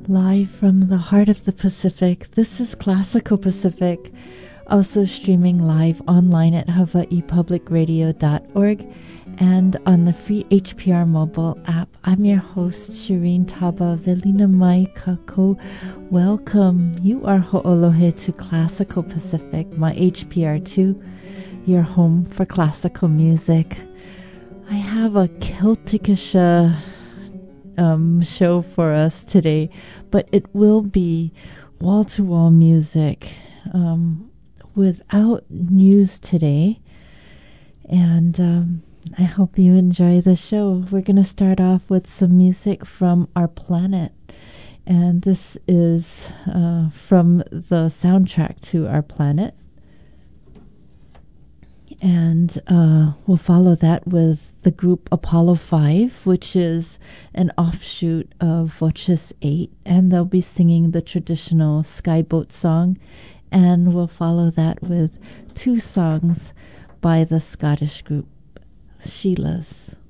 Live from the heart of the Pacific, this is Classical Pacific, also streaming live online at hawaiipublicradio.org and on the free HPR mobile app. I'm your host, Shireen Taba Velina Mai Kako. Welcome. You are ho'olohe to Classical Pacific, my HPR2, your home for classical music. I have a Celtic-ish show for us today, but it will be wall-to-wall music without news today, and I hope you enjoy the show. We're going to start off with some music from Our Planet, and this is from the soundtrack to Our Planet. And we'll follow that with the group Apollo 5, which is an offshoot of Voces 8. And they'll be singing the traditional Skyboat song. And we'll follow that with two songs by the Scottish group Sheila's.